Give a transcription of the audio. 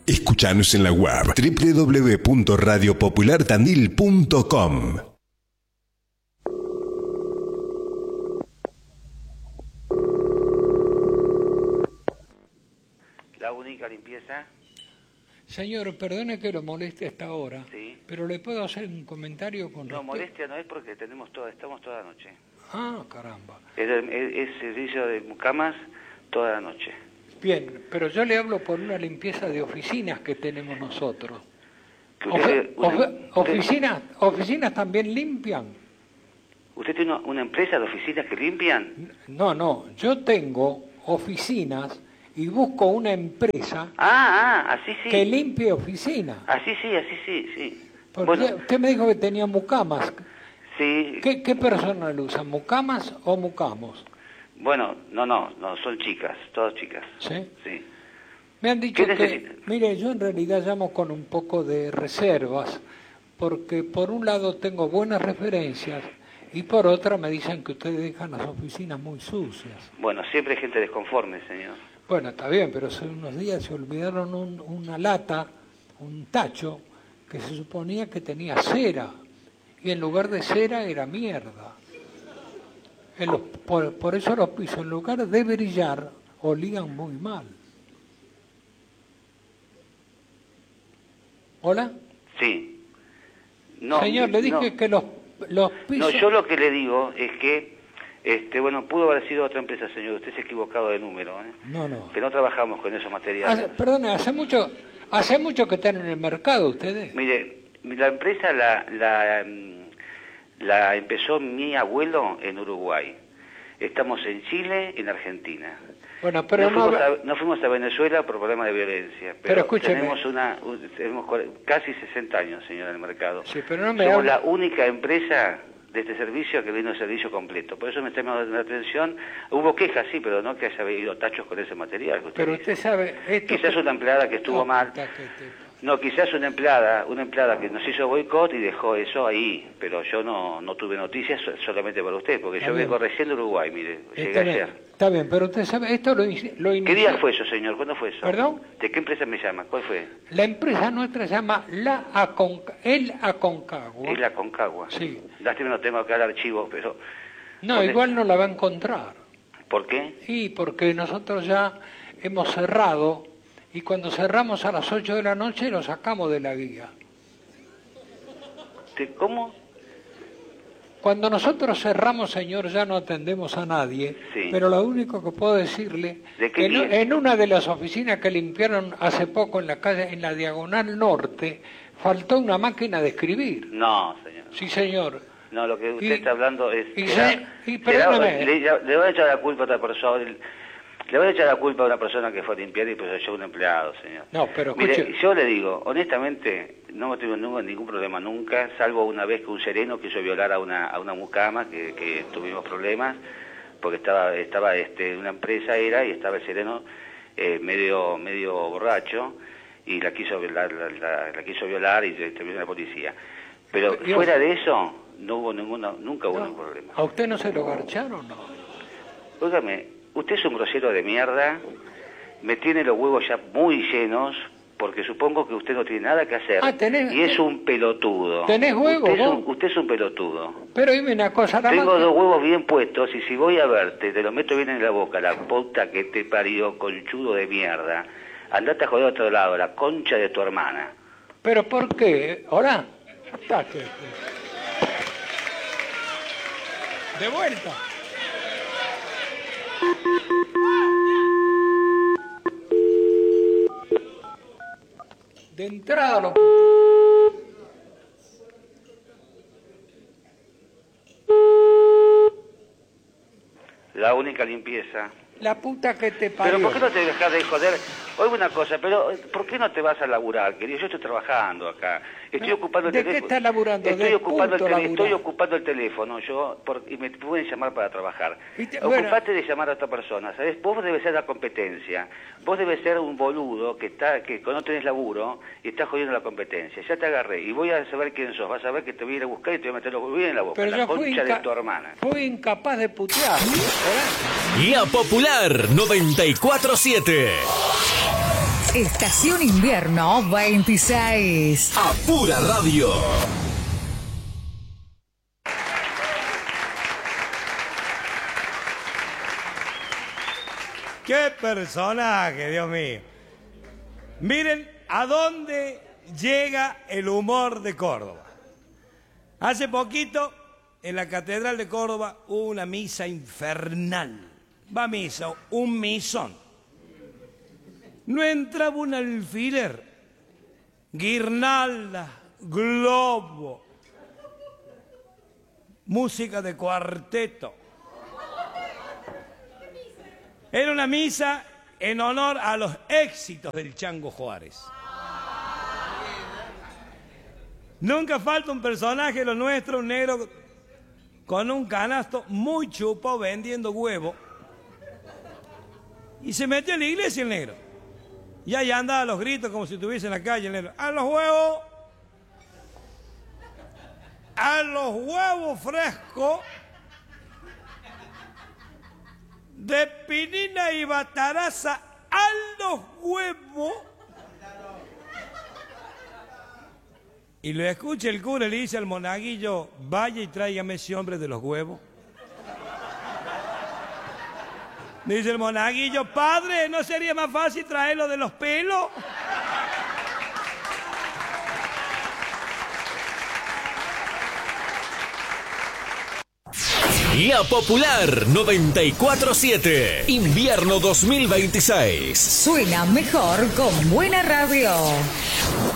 Escuchanos en la web www.radiopopulartandil.com. La única limpieza. Señor, perdone que lo moleste hasta ahora, Sí. pero ¿le puedo hacer un comentario con No, respecto? molestia no es porque estamos toda la noche. Ah, caramba. Es servicio de mucamas toda la noche. Bien, pero yo le hablo por una limpieza de oficinas que tenemos nosotros. Que usted- ¿Oficinas también limpian? ¿Usted tiene una empresa de oficinas que limpian? No, yo tengo oficinas y busco una empresa Así sí. que limpie oficinas. Así sí. Porque Bueno, usted me dijo que tenía mucamas. sí. ¿Qué persona le usan? ¿Mucamas o mucamos? Bueno, no, son chicas, todas chicas. ¿Sí? Sí. Me han dicho ¿Qué que, necesitan? mire, yo en realidad llamo con un poco de reservas, porque por un lado tengo buenas referencias y por otra me dicen que ustedes dejan las oficinas muy sucias. Bueno, siempre hay gente desconforme, señor. Bueno, está bien, pero hace unos días se olvidaron una lata, un tacho, que se suponía que tenía cera, y en lugar de cera era mierda. Por eso los pisos, en lugar de brillar, olían muy mal. ¿Hola? Sí. No, Señor, le dije no. que los pisos... No, yo lo que le digo es que, pudo haber sido otra empresa, señor. Usted se ha equivocado de número, ¿eh? No. Que no trabajamos con esos materiales. Perdone, hace mucho que están en el mercado ustedes. Mire, la empresa la empezó mi abuelo en Uruguay. Estamos en Chile, en Argentina. Bueno, pero no fuimos a Venezuela por problemas de violencia, pero escúcheme. tenemos casi 60 años, señor, en el mercado. Sí, pero no me Somos hable- la única empresa de este servicio que vino el servicio completo. Por eso me está llamando la atención. Hubo quejas, sí, pero no que haya habido tachos con ese material. Que Pero hizo. usted sabe... Quizás una empleada que estuvo mal. No, quizás una empleada que nos hizo boicot y dejó eso ahí, pero yo no tuve noticias solamente para usted, porque yo vengo recién de Uruguay, mire, llegué ayer. Está bien, pero usted sabe, esto lo inició... ¿Qué día fue eso, señor? ¿Cuándo fue eso? ¿Perdón? ¿De qué empresa me llama? ¿Cuál fue? La empresa nuestra se llama El Aconcagua. Es la Concagua. Sí. Lástima no tengo acá el archivo, pero... No, igual no la va a encontrar. ¿Por qué? Sí, porque nosotros ya hemos cerrado y cuando cerramos a las 8 de la noche lo sacamos de la guía. ¿Cómo? Cuando nosotros cerramos, señor, ya no atendemos a nadie, Sí. pero lo único que puedo decirle, ¿De qué que día? en una de las oficinas que limpiaron hace poco en la calle, en la Diagonal Norte, faltó una máquina de escribir. No, señor. Sí, señor. No, lo que usted está hablando es... perdóname. Le voy a echar la culpa a otra persona. Le voy a echar la culpa a una persona que fue a limpiar y pues yo un empleado, señor. No, pero Mire, escuche... yo le digo, honestamente, no tuve ningún problema nunca, salvo una vez que un sereno quiso violar a una mucama, que tuvimos problemas, porque estaba una empresa y estaba el sereno medio borracho, y la quiso violar y terminó la policía. Pero fuera de eso, nunca hubo ningún problema. ¿A usted no se lo garcharon o no? Óigame, usted es un grosero de mierda, me tiene los huevos ya muy llenos, porque supongo que usted no tiene nada que hacer, y es un pelotudo. ¿Tenés huevos vos? Usted es un pelotudo. Pero dime una cosa, la Tengo máquina... dos huevos bien puestos, y si voy a verte, te lo meto bien en la boca, la puta que te parió, conchudo de mierda. Andate a joder a otro lado, la concha de tu hermana. ¿Pero por qué? ¿Hola? Ataque. De vuelta. De entrada lo... La única limpieza. La puta que te parió. Pero ¿por qué no te dejas de joder? Oiga una cosa, pero ¿por qué no te vas a laburar, querido? Yo estoy trabajando acá. Estoy ocupando el ¿De teléfono. qué estás laburando? Estoy ocupando laburar. el teléfono y me pueden llamar para trabajar. Bueno. Ocupate de llamar a otra persona, ¿sabes? Vos debes ser la competencia. Vos debes ser un boludo que no tenés laburo y estás jodiendo la competencia. Ya te agarré y voy a saber quién sos. Vas a ver que te voy a ir a buscar y te voy a meter los huevos en la boca. Pero la yo concha de tu hermana. fui incapaz de putear. ¿Eh? Guía Popular 94.7. Estación Invierno 26. A pura radio. ¡Qué personaje, Dios mío! Miren a dónde llega el humor de Córdoba. Hace poquito, en la Catedral de Córdoba, hubo una misa infernal. Va a misa, un misón. No entraba un alfiler, guirnalda, globo, música de cuarteto. Era una misa en honor a los éxitos del Chango Juárez. Nunca falta un personaje de lo nuestro, un negro con un canasto muy chupo vendiendo huevo. Y se metió en la iglesia el negro. Y ahí andaba a los gritos como si estuviese en la calle el negro. ¡A los huevos! ¡A los huevos frescos! De pinina y bataraza a los huevos. Y lo escucha el cura y le dice al monaguillo, vaya y tráigame ese hombre de los huevos. Dice el monaguillo, padre, ¿no sería más fácil traerlo de los pelos? La Popular 94.7. Invierno 2026. Suena mejor con buena radio.